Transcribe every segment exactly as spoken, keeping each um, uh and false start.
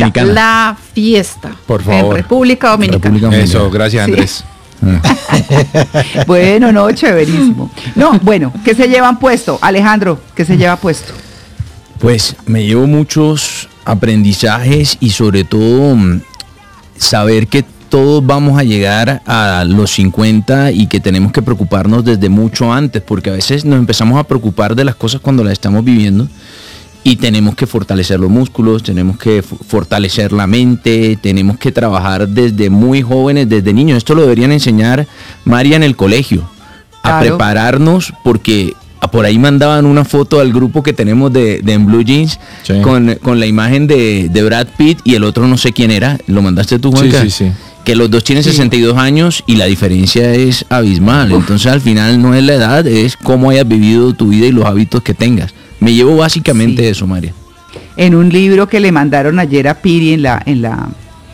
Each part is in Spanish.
Dominicana. La fiesta. Por favor. En República Dominicana. República Dominicana. Eso, gracias, Andrés. Sí. Bueno, no, chéverísimo. No, bueno, ¿qué se llevan puesto? Alejandro, ¿qué se lleva puesto? Pues me llevo muchos aprendizajes y sobre todo mm, saber que todos vamos a llegar a los cincuenta y que tenemos que preocuparnos desde mucho antes, porque a veces nos empezamos a preocupar de las cosas cuando las estamos viviendo y tenemos que fortalecer los músculos, tenemos que f- fortalecer la mente, tenemos que trabajar desde muy jóvenes, desde niños. Esto lo deberían enseñar, María, en el colegio, a Claro. prepararnos, porque por ahí mandaban una foto al grupo que tenemos de, de En Blue Jeans Sí. con, con la imagen de, de Brad Pitt y el otro no sé quién era. ¿Lo mandaste tú, Juanca? Sí, sí, sí. Que los dos tienen Sí. sesenta y dos años y la diferencia es abismal. Entonces al final no es la edad, es cómo hayas vivido tu vida y los hábitos que tengas. Me llevo básicamente Sí. eso, María. En un libro que le mandaron ayer a Piri en la, en la,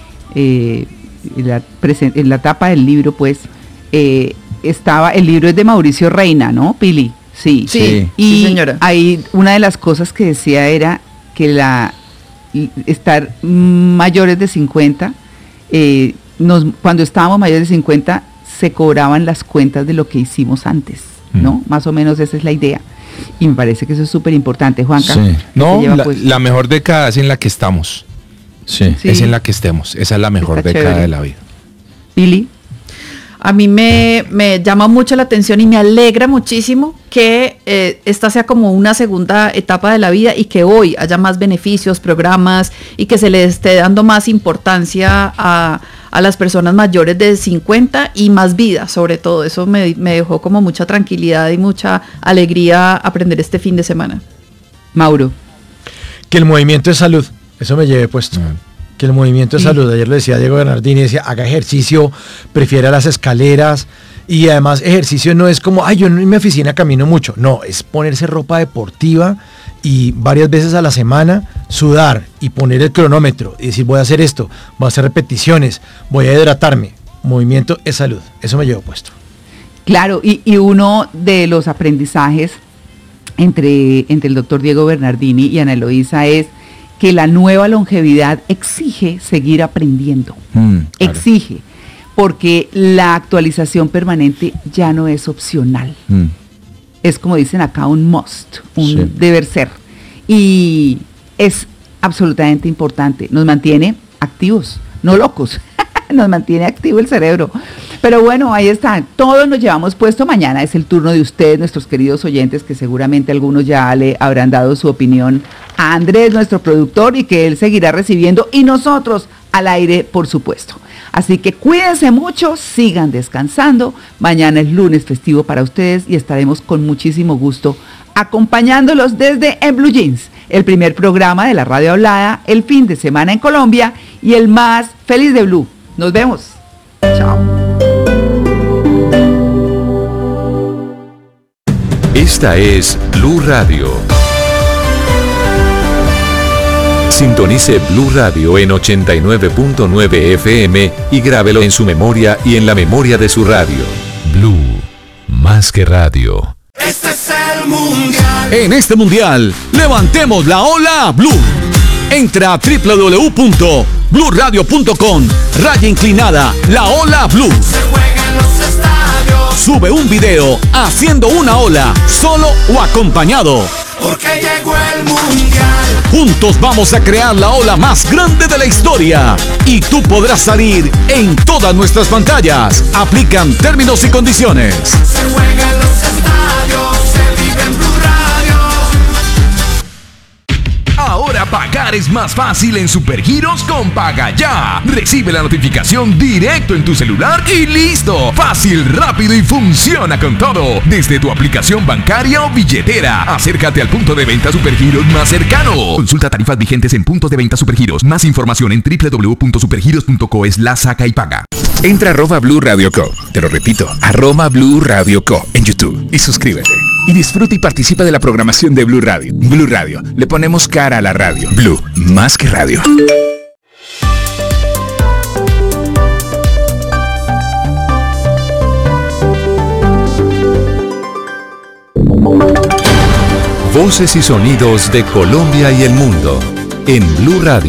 eh, en la, presen- en la tapa del libro, pues, eh, estaba, el libro es de Mauricio Reina, ¿no, Pili? Sí. Sí, Y sí, señora. ahí una de las cosas que decía era que la y estar mayores de cincuenta, eh, nos, cuando estábamos mayores de cincuenta, se cobraban las cuentas de lo que hicimos antes, ¿no? Mm. Más o menos esa es la idea. Y me parece que eso es súper importante, Juanca. Sí. ¿Qué No, se lleva la, puesto? la mejor década es en la que estamos. Sí. Sí. Es en la que estemos. Esa es la mejor Está década chévere. de la vida. Pili. A mí me, me llama mucho la atención y me alegra muchísimo que eh, esta sea como una segunda etapa de la vida y que hoy haya más beneficios, programas y que se le esté dando más importancia a, a las personas mayores de cincuenta y más vida, sobre todo. Eso me, me dejó como mucha tranquilidad y mucha alegría aprender este fin de semana. Mauro. Que el movimiento es salud, eso me llevé puesto. Ah. Que el movimiento es Sí. salud. Ayer lo decía Diego Bernardini, decía, haga ejercicio, prefiera las escaleras. Y además ejercicio no es como, ay, yo en mi oficina camino mucho. No, es ponerse ropa deportiva y varias veces a la semana sudar y poner el cronómetro y decir, voy a hacer esto, voy a hacer repeticiones, voy a hidratarme. Movimiento es salud, eso me llevo puesto. Claro, y, y uno de los aprendizajes entre, entre el doctor Diego Bernardini y Ana Eloísa es que la nueva longevidad exige seguir aprendiendo, Mm, claro. exige, porque la actualización permanente ya no es opcional, mm. es como dicen acá un must, un Sí. deber ser, y es absolutamente importante, nos mantiene activos, no locos, nos mantiene activo el cerebro. Pero bueno, ahí está, todos nos llevamos puesto. Mañana es el turno de ustedes, nuestros queridos oyentes, que seguramente algunos ya le habrán dado su opinión a Andrés, nuestro productor, y que él seguirá recibiendo, y nosotros al aire, por supuesto. Así que cuídense mucho, sigan descansando. Mañana es lunes festivo para ustedes y estaremos con muchísimo gusto acompañándolos desde En Blue Jeans, el primer programa de la radio hablada, el fin de semana en Colombia y el más feliz de Blue. Nos vemos. Chao. Esta es Blue Radio. Sintonice Blue Radio en ochenta y nueve punto nueve F M y grábelo en su memoria y en la memoria de su radio. Blue, más que radio. Este es el mundial. En este mundial, levantemos la ola Blue. Entra a doble u doble u doble u punto blue radio punto com, raya inclinada, la ola Blue. Se juega en los estadios. Sube un video haciendo una ola, solo o acompañado. Porque llegó el mundial. Juntos vamos a crear la ola más grande de la historia. Y tú podrás salir en todas nuestras pantallas. Aplican términos y condiciones. Se juega en los estadios. Se vive en Blue Radio. Ahora pagar es más fácil en Supergiros con Paga Ya. Recibe la notificación directo en tu celular y listo. Fácil, rápido y funciona con todo. Desde tu aplicación bancaria o billetera. Acércate al punto de venta Supergiros más cercano. Consulta tarifas vigentes en puntos de venta Supergiros. Más información en doble u doble u doble u punto supergiros punto co slash saca y paga. Entra a arroba Blue Radio Co. Te lo repito, arroba Blue Radio Co. en YouTube y suscríbete. Y disfruta y participa de la programación de Blue Radio. Blue Radio, le ponemos cara a la radio. Blue, más que radio. Voces y sonidos de Colombia y el mundo en Blue Radio.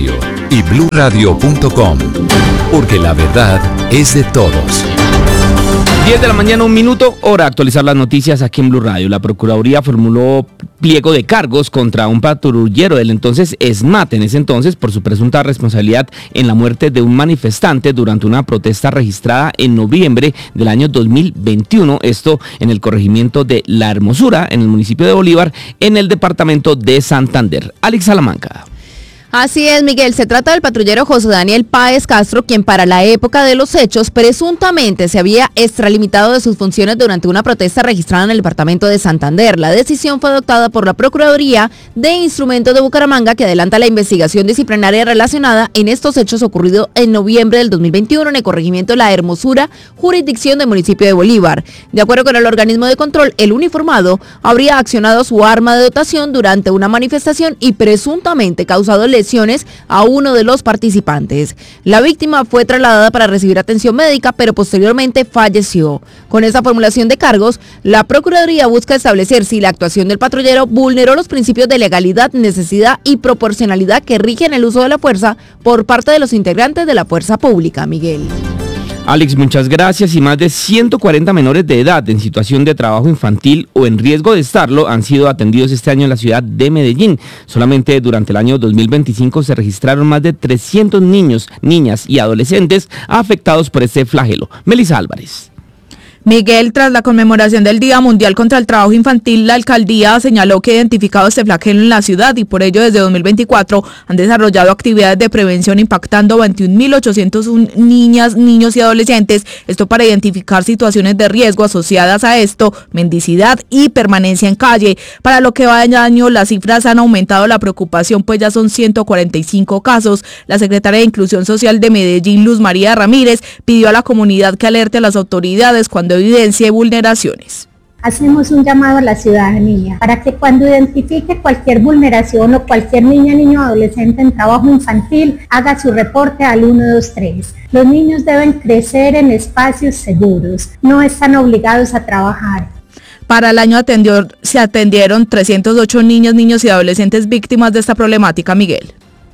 y blue radio punto com, porque la verdad es de todos. diez de la mañana, un minuto, hora de actualizar las noticias aquí en Blue Radio. La Procuraduría formuló pliego de cargos contra un patrullero del entonces ESMAD, en ese entonces, por su presunta responsabilidad en la muerte de un manifestante durante una protesta registrada en noviembre del año dos mil veintiuno, esto en el corregimiento de La Hermosura, en el municipio de Bolívar, en el departamento de Santander. Alex Salamanca. Así es, Miguel, se trata del patrullero José Daniel Páez Castro, quien para la época de los hechos presuntamente se había extralimitado de sus funciones durante una protesta registrada en el departamento de Santander. La decisión fue adoptada por la Procuraduría de Instrumentos de Bucaramanga, que adelanta la investigación disciplinaria relacionada en estos hechos ocurridos en noviembre del dos mil veintiuno en el corregimiento La Hermosura, jurisdicción del municipio de Bolívar. De acuerdo con el organismo de control, el uniformado habría accionado su arma de dotación durante una manifestación y presuntamente causado lesiones a uno de los participantes. La víctima fue trasladada para recibir atención médica, pero posteriormente falleció. Con esta formulación de cargos, la Procuraduría busca establecer si la actuación del patrullero vulneró los principios de legalidad, necesidad y proporcionalidad que rigen el uso de la fuerza por parte de los integrantes de la fuerza pública. Miguel. Alex, muchas gracias. Y más de ciento cuarenta menores de edad en situación de trabajo infantil o en riesgo de estarlo han sido atendidos este año en la ciudad de Medellín. Solamente durante el año dos mil veinticinco se registraron más de trescientos niños, niñas y adolescentes afectados por este flagelo. Melissa Álvarez. Miguel, tras la conmemoración del Día Mundial contra el Trabajo Infantil, la alcaldía señaló que ha identificado este flagelo en la ciudad y por ello desde dos mil veinticuatro han desarrollado actividades de prevención impactando veintiún mil ochocientos uno niñas, niños y adolescentes, esto para identificar situaciones de riesgo asociadas a esto, mendicidad y permanencia en calle. Para lo que va de año, las cifras han aumentado la preocupación, pues ya son ciento cuarenta y cinco casos. La secretaria de Inclusión Social de Medellín, Luz María Ramírez, pidió a la comunidad que alerte a las autoridades cuando evidencie vulneraciones. Hacemos un llamado a la ciudadanía para que cuando identifique cualquier vulneración o cualquier niña, niño o adolescente en trabajo infantil, haga su reporte al uno dos tres. Los niños deben crecer en espacios seguros, no están obligados a trabajar. Para el año atendió, se atendieron trescientos ocho niños, niños y adolescentes víctimas de esta problemática, Miguel.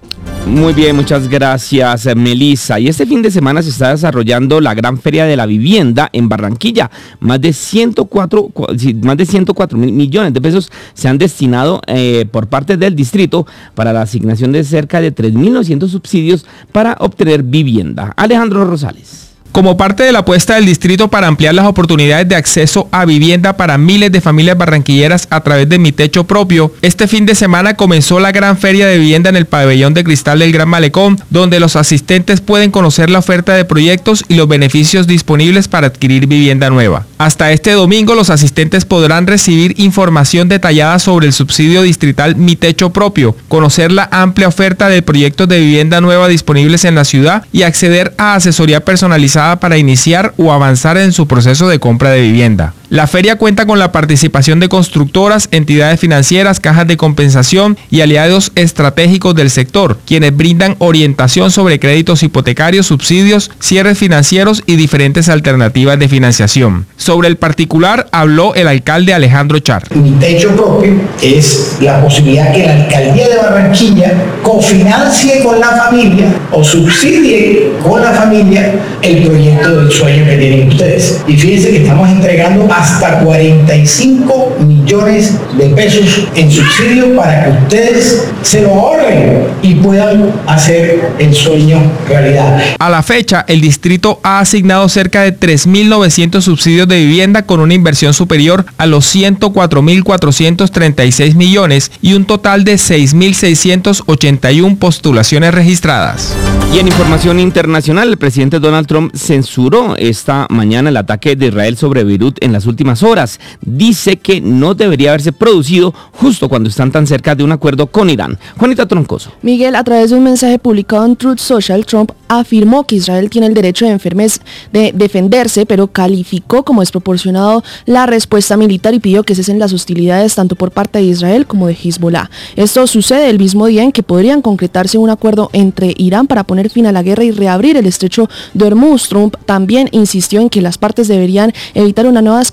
Muy bien, muchas gracias, Melissa. Y este fin de semana se está desarrollando la Gran Feria de la Vivienda en Barranquilla. Más de ciento cuatro, más de ciento cuatro mil millones de pesos se han destinado eh, por parte del distrito para la asignación de cerca de tres mil novecientos subsidios para obtener vivienda. Alejandro Rosales. Como parte de la apuesta del distrito para ampliar las oportunidades de acceso a vivienda para miles de familias barranquilleras a través de Mi Techo Propio, este fin de semana comenzó la Gran Feria de Vivienda en el Pabellón de Cristal del Gran Malecón, donde los asistentes pueden conocer la oferta de proyectos y los beneficios disponibles para adquirir vivienda nueva. Hasta este domingo, los asistentes podrán recibir información detallada sobre el subsidio distrital Mi Techo Propio, conocer la amplia oferta de proyectos de vivienda nueva disponibles en la ciudad y acceder a asesoría personalizada para iniciar o avanzar en su proceso de compra de vivienda. La feria cuenta con la participación de constructoras, entidades financieras, cajas de compensación y aliados estratégicos del sector, quienes brindan orientación sobre créditos hipotecarios, subsidios, cierres financieros y diferentes alternativas de financiación. Sobre el particular habló el alcalde Alejandro Char. Mi Techo Propio es la posibilidad que la alcaldía de Barranquilla cofinancie con la familia o subsidie con la familia el proyecto del sueño que tienen ustedes. Y fíjense que estamos entregando hasta cuarenta y cinco millones de pesos en subsidio para que ustedes se lo ahorren y puedan hacer el sueño realidad. A la fecha, el distrito ha asignado cerca de tres mil novecientos subsidios de vivienda con una inversión superior a los ciento cuatro mil cuatrocientos treinta y seis millones y un total de seis mil seiscientas ochenta y una postulaciones registradas. Y en información internacional, el presidente Donald Trump censuró esta mañana el ataque de Israel sobre Beirut en las últimas horas. Dice que no debería haberse producido justo cuando están tan cerca de un acuerdo con Irán. Juanita Troncoso. Miguel, a través de un mensaje publicado en Truth Social, Trump afirmó que Israel tiene el derecho de, enfermes, de defenderse, pero calificó como desproporcionado la respuesta militar y pidió que cesen las hostilidades tanto por parte de Israel como de Hezbollah. Esto sucede el mismo día en que podrían concretarse un acuerdo entre Irán para poner fin a la guerra y reabrir el estrecho de Hormuz. Trump también insistió en que las partes deberían evitar una nueva escalada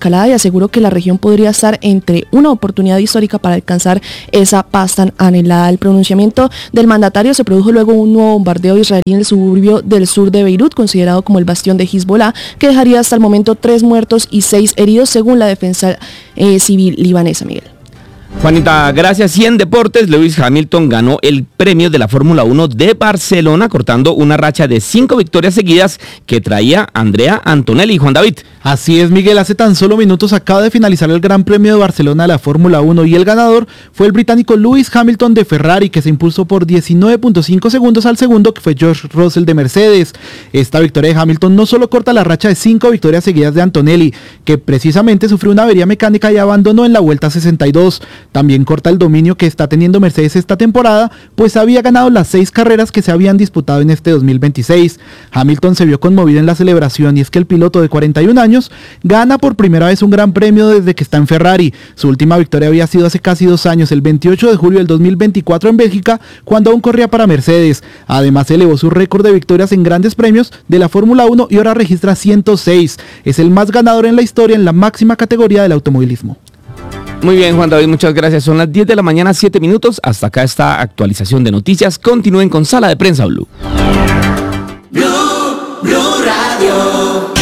escalada y aseguró que la región podría estar entre una oportunidad histórica para alcanzar esa paz tan anhelada. El pronunciamiento del mandatario se produjo luego un nuevo bombardeo israelí en el suburbio del sur de Beirut, considerado como el bastión de Hezbollah, que dejaría hasta el momento tres muertos y seis heridos, según la defensa eh, civil libanesa, Miguel. Juanita, gracias. Y en deportes, Lewis Hamilton ganó el premio de la Fórmula uno de Barcelona, cortando una racha de cinco victorias seguidas que traía Andrea Antonelli. Juan David. Así es, Miguel, hace tan solo minutos acaba de finalizar el Gran Premio de Barcelona de la Fórmula uno y el ganador fue el británico Lewis Hamilton de Ferrari, que se impulsó por diecinueve punto cinco segundos al segundo, que fue George Russell de Mercedes. Esta victoria de Hamilton no solo corta la racha de cinco victorias seguidas de Antonelli, que precisamente sufrió una avería mecánica y abandonó en la vuelta sesenta y dos. También corta el dominio que está teniendo Mercedes esta temporada, pues había ganado las seis carreras que se habían disputado en este dos mil veintiséis. Hamilton se vio conmovido en la celebración, y es que el piloto de cuarenta y un años gana por primera vez un gran premio desde que está en Ferrari. Su última victoria había sido hace casi dos años, el veintiocho de julio del dos mil veinticuatro en Bélgica, cuando aún corría para Mercedes. Además elevó su récord de victorias en grandes premios de la Fórmula uno y ahora registra ciento seis. Es el más ganador en la historia en la máxima categoría del automovilismo. Muy bien, Juan David, muchas gracias. Son las diez de la mañana, siete minutos. Hasta acá esta actualización de noticias. Continúen con Sala de Prensa Blue. Blue, Blue Radio.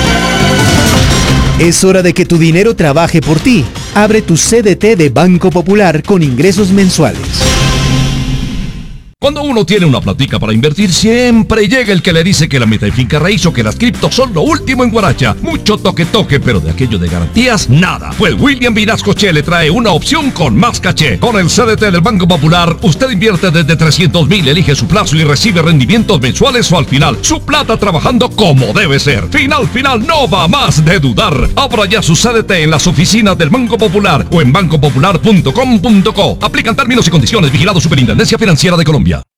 Es hora de que tu dinero trabaje por ti. Abre tu C D T de Banco Popular con ingresos mensuales. Cuando uno tiene una platica para invertir, siempre llega el que le dice que la meta de finca raíz o que las criptos son lo último en Guaracha. Mucho toque toque, pero de aquello de garantías, nada. Pues William Vinasco Che le trae una opción con más caché. Con el C D T del Banco Popular, usted invierte desde trescientos mil, elige su plazo y recibe rendimientos mensuales o al final. Su plata trabajando como debe ser. Final, final, no va más de dudar. Abra ya su C D T en las oficinas del Banco Popular o en banco popular punto com punto co. Aplican términos y condiciones. Vigilado Superintendencia Financiera de Colombia.